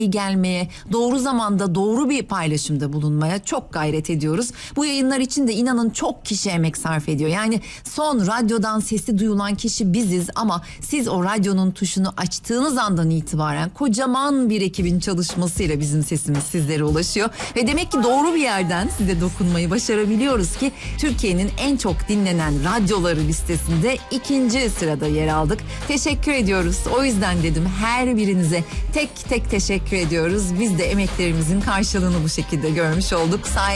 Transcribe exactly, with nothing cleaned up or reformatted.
gelmeye, doğru zamanda doğru bir paylaşımda bulunmaya çok gayret ediyoruz. Bu yayınlar için de inanın çok kişi emek sarf ediyor. Yani son radyodan sesi duyulan kişi biziz ama siz o radyonun tuşunu açtığınız andan itibaren kocaman bir ekibin çalışmasıyla bizim sesimiz sizlere ulaşıyor. Ve demek ki doğru bir yerden size dokunmayı başarabiliyoruz ki Türkiye'nin en çok dinlenen radyoları listesinde ikinci sırada yer aldık. Teşekkür ediyoruz. O yüzden dedim her birinize tek tek teşekkür ediyoruz. Biz de emeklerimizin karşılığını bu şekilde görmüş olduk.